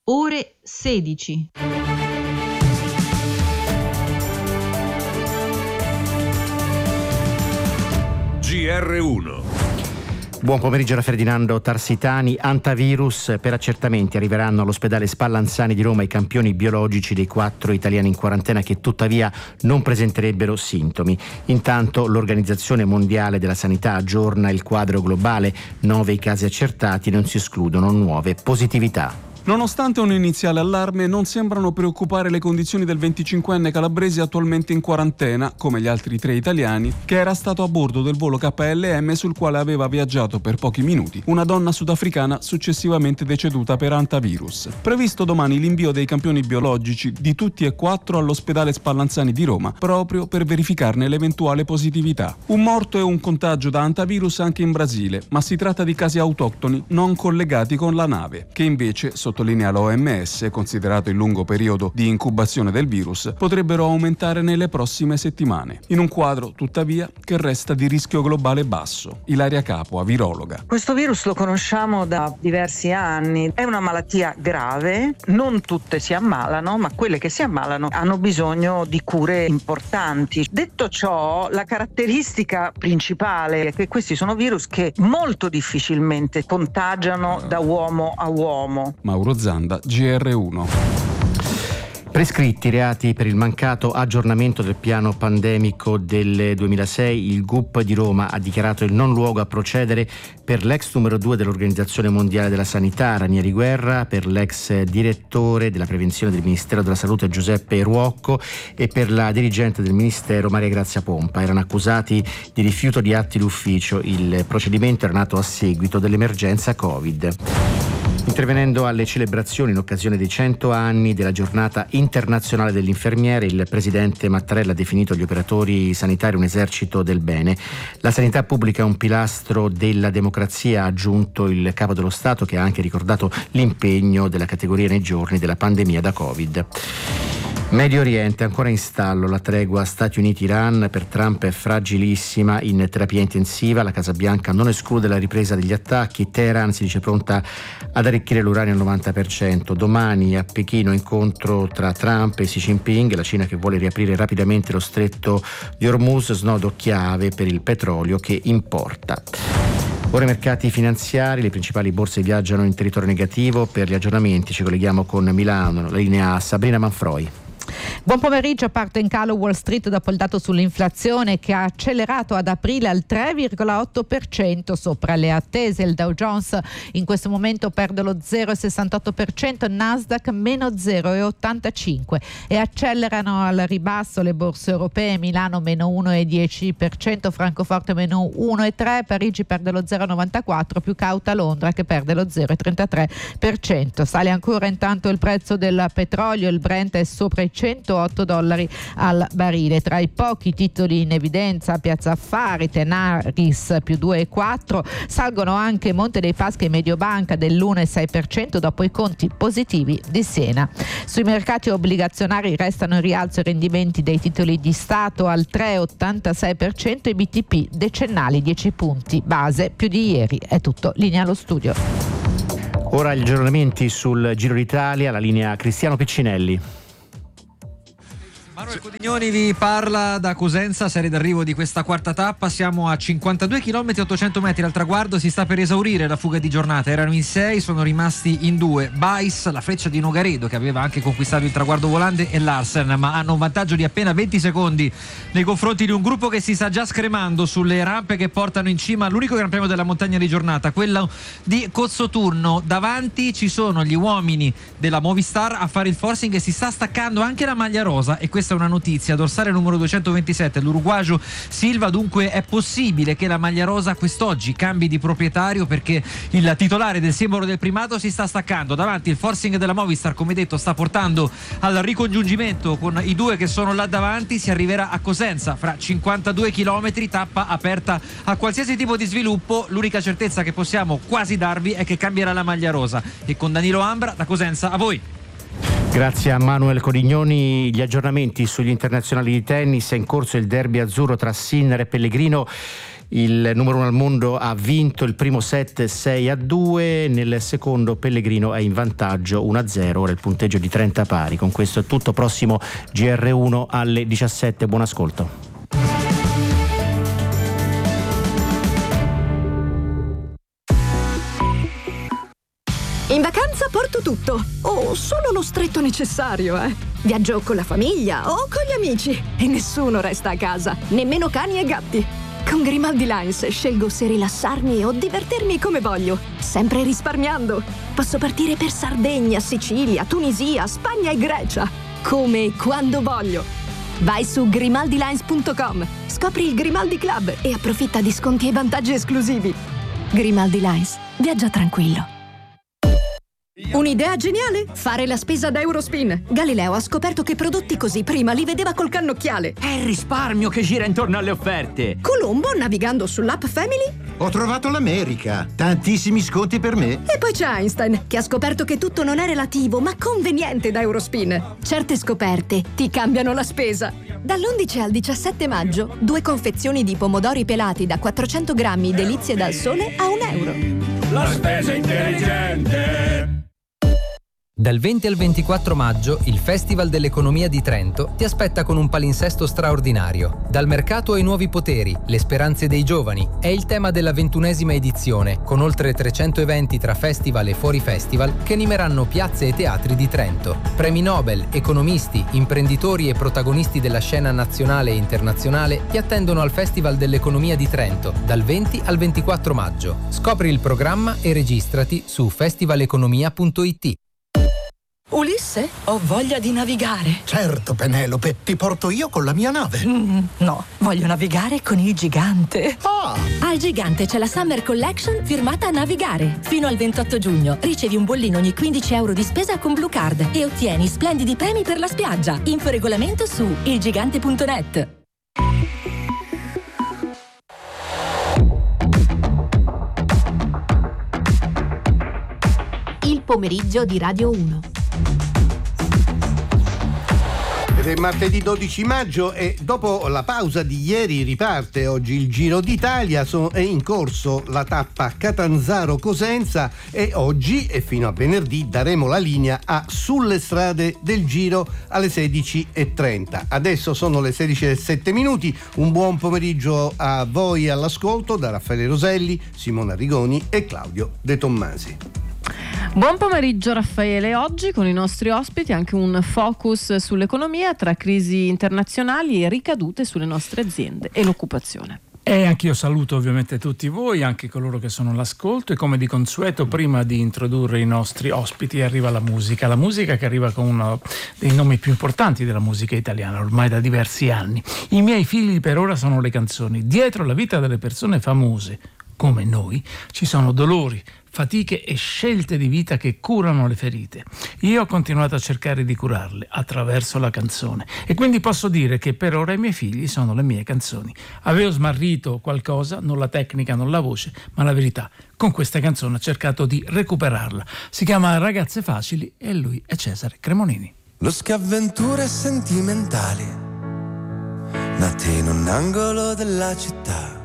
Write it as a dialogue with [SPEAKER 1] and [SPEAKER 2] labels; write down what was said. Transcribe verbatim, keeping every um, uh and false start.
[SPEAKER 1] ore sedici.
[SPEAKER 2] G R uno.
[SPEAKER 3] Buon pomeriggio da Ferdinando Tarsitani. Antavirus, per accertamenti arriveranno all'ospedale Spallanzani di Roma i campioni biologici dei quattro italiani in quarantena che tuttavia non presenterebbero sintomi. Intanto l'Organizzazione Mondiale della Sanità aggiorna il quadro globale, nove i casi accertati, non si escludono nuove positività.
[SPEAKER 4] Nonostante un iniziale allarme, non sembrano preoccupare le condizioni del venticinquenne calabrese attualmente in quarantena, come gli altri tre italiani, che era stato a bordo del volo K L M sul quale aveva viaggiato per pochi minuti una donna sudafricana successivamente deceduta per antavirus. Previsto domani l'invio dei campioni biologici di tutti e quattro all'ospedale Spallanzani di Roma, proprio per verificarne l'eventuale positività. Un morto e un contagio da antavirus anche in Brasile, ma si tratta di casi autoctoni non collegati con la nave, che invece, sottolinea l'O M S, considerato il lungo periodo di incubazione del virus, potrebbero aumentare nelle prossime settimane. In un quadro, tuttavia, che resta di rischio globale basso. Ilaria Capua, virologa.
[SPEAKER 5] Questo virus lo conosciamo da diversi anni. È una malattia grave, non tutte si ammalano, ma quelle che si ammalano hanno bisogno di cure importanti. Detto ciò, la caratteristica principale è che questi sono virus che molto difficilmente contagiano da uomo a uomo.
[SPEAKER 4] Mauro Zanda, G R uno.
[SPEAKER 3] Prescritti i reati per il mancato aggiornamento del piano pandemico del duemilasei, il G U P di Roma ha dichiarato il non luogo a procedere per l'ex numero due dell'Organizzazione Mondiale della Sanità, Ranieri Guerra, per l'ex direttore della prevenzione del Ministero della Salute, Giuseppe Ruocco, e per la dirigente del Ministero, Maria Grazia Pompa. Erano accusati di rifiuto di atti d'ufficio. Il procedimento era nato a seguito dell'emergenza Covid. Intervenendo alle celebrazioni in occasione dei cento anni della giornata internazionale dell'infermiere, il presidente Mattarella ha definito gli operatori sanitari un esercito del bene. La sanità pubblica è un pilastro della democrazia, ha aggiunto il capo dello Stato, che ha anche ricordato l'impegno della categoria nei giorni della pandemia da Covid. Medio Oriente, ancora in stallo la tregua Stati Uniti-Iran. Per Trump è fragilissima, in terapia intensiva. La Casa Bianca non esclude la ripresa degli attacchi. Teheran si dice pronta ad arricchire l'uranio al novanta per cento. Domani a Pechino incontro tra Trump e Xi Jinping. La Cina che vuole riaprire rapidamente lo stretto di Hormuz, snodo chiave per il petrolio che importa. Ora i mercati finanziari, le principali borse viaggiano in territorio negativo. Per gli aggiornamenti ci colleghiamo con Milano, la linea Sabrina Manfroi.
[SPEAKER 6] Buon pomeriggio. Parte in calo Wall Street dopo il dato sull'inflazione che ha accelerato ad aprile al tre virgola otto per cento sopra le attese. Il Dow Jones in questo momento perde lo zero virgola sessantotto per cento, Nasdaq meno zero virgola ottantacinque per cento e accelerano al ribasso le borse europee. Milano meno uno virgola dieci per cento, Francoforte meno uno virgola tre per cento, Parigi perde lo zero virgola novantaquattro per cento, più cauta Londra che perde lo zero virgola trentatré per cento. Sale ancora intanto il prezzo del petrolio, il Brent è sopra i centootto dollari al barile. Tra i pochi titoli in evidenza Piazza Affari, Tenaris più due virgola quattro per cento, salgono anche Monte dei Paschi e Mediobanca dell'uno virgola sei per cento dopo i conti positivi di Siena. Sui mercati obbligazionari restano in rialzo i rendimenti dei titoli di Stato al tre virgola ottantasei per cento e B T P decennali dieci punti base più di ieri. È tutto, linea allo studio.
[SPEAKER 3] Ora gli aggiornamenti sul Giro d'Italia, la linea Cristiano Piccinelli.
[SPEAKER 7] Manuel Codignoni vi parla da Cosenza, serie d'arrivo di questa quarta tappa. Siamo a cinquantadue chilometri e ottocento metri dal traguardo, si sta per esaurire la fuga di giornata. Erano in sei, sono rimasti in due. Bais, la freccia di Nogaredo che aveva anche conquistato il traguardo volante, e Larsen, ma hanno un vantaggio di appena venti secondi nei confronti di un gruppo che si sta già scremando sulle rampe che portano in cima all'unico Gran Premio della montagna di giornata, quello di Cozzoturno. Davanti ci sono gli uomini della Movistar a fare il forcing e si sta staccando anche la maglia rosa, e questa è una notizia. Dorsale numero duecentoventisette, l'uruguagio Silva. Dunque è possibile che la maglia rosa quest'oggi cambi di proprietario, perché il titolare del simbolo del primato si sta staccando. Davanti il forcing della Movistar, come detto, sta portando al ricongiungimento con i due che sono là davanti. Si arriverà a Cosenza fra cinquantadue chilometri, tappa aperta a qualsiasi tipo di sviluppo. L'unica certezza che possiamo quasi darvi è che cambierà la maglia rosa. E con Danilo Ambra da Cosenza, a voi.
[SPEAKER 3] Grazie a Manuel Codignoni. Gli aggiornamenti sugli internazionali di tennis. È in corso il derby azzurro tra Sinner e Pellegrino. Il numero uno al mondo ha vinto il primo set sei a due, nel secondo Pellegrino è in vantaggio uno a zero, ora il punteggio di trenta pari. Con questo è tutto, prossimo G R uno alle diciassette, buon ascolto.
[SPEAKER 8] In vacanza porto tutto, o solo lo stretto necessario, eh. Viaggio con la famiglia o con gli amici e nessuno resta a casa, nemmeno cani e gatti. Con Grimaldi Lines scelgo se rilassarmi o divertirmi come voglio, sempre risparmiando. Posso partire per Sardegna, Sicilia, Tunisia, Spagna e Grecia, come e quando voglio. Vai su grimaldi lines punto com, scopri il Grimaldi Club e approfitta di sconti e vantaggi esclusivi. Grimaldi Lines, viaggia tranquillo. Un'idea geniale? Fare la spesa da Eurospin. Galileo ha scoperto che prodotti così prima li vedeva col cannocchiale.
[SPEAKER 9] È il risparmio che gira intorno alle offerte.
[SPEAKER 8] Colombo, navigando sull'app Family,
[SPEAKER 10] ho trovato l'America. Tantissimi sconti per me.
[SPEAKER 8] E poi c'è Einstein, che ha scoperto che tutto non è relativo, ma conveniente da Eurospin. Certe scoperte ti cambiano la spesa. Dall'undici al diciassette maggio, due confezioni di pomodori pelati da quattrocento grammi delizie dal sole a un euro.
[SPEAKER 2] La spesa intelligente.
[SPEAKER 11] Dal venti al ventiquattro maggio il Festival dell'Economia di Trento ti aspetta con un palinsesto straordinario. Dal mercato ai nuovi poteri, le speranze dei giovani è il tema della ventunesima edizione, con oltre trecento eventi tra festival e fuori festival che animeranno piazze e teatri di Trento. Premi Nobel, economisti, imprenditori e protagonisti della scena nazionale e internazionale ti attendono al Festival dell'Economia di Trento dal venti al ventiquattro maggio. Scopri il programma e registrati su festivaleconomia punto it.
[SPEAKER 12] Ulisse, ho voglia di navigare.
[SPEAKER 13] Certo, Penelope, ti porto io con la mia nave.
[SPEAKER 12] Mm, no, voglio navigare con il Gigante.
[SPEAKER 13] Ah!
[SPEAKER 14] Al Gigante c'è la Summer Collection firmata Navigare. Fino al ventotto giugno ricevi un bollino ogni quindici euro di spesa con Blue Card e ottieni splendidi premi per la spiaggia. Info regolamento su ilgigante punto net.
[SPEAKER 15] Il pomeriggio di Radio uno.
[SPEAKER 16] Ed è martedì dodici maggio e dopo la pausa di ieri riparte oggi il Giro d'Italia. So, è in corso la tappa Catanzaro-Cosenza e oggi e fino a venerdì daremo la linea a Sulle strade del Giro alle sedici e trenta. Adesso sono le sedici e sette minuti. Un buon pomeriggio a voi all'ascolto da Raffaele Roselli, Simona Rigoni e Claudio De Tommasi.
[SPEAKER 17] Buon pomeriggio Raffaele, oggi con i nostri ospiti anche un focus sull'economia tra crisi internazionali e ricadute sulle nostre aziende e l'occupazione.
[SPEAKER 18] E anch'io saluto ovviamente tutti voi, anche coloro che sono all'ascolto, e come di consueto prima di introdurre i nostri ospiti arriva la musica, la musica che arriva con uno dei nomi più importanti della musica italiana ormai da diversi anni. I miei figli per ora sono le canzoni. Dietro la vita delle persone famose come noi ci sono dolori, fatiche e scelte di vita che curano le ferite. Io ho continuato a cercare di curarle attraverso la canzone e quindi posso dire che per ora i miei figli sono le mie canzoni. Avevo smarrito qualcosa, non la tecnica, non la voce, ma la verità. Con questa canzone ho cercato di recuperarla. Si chiama Ragazze Facili e lui è Cesare Cremonini.
[SPEAKER 19] Lo schiavventure sentimentali nate in un angolo della città,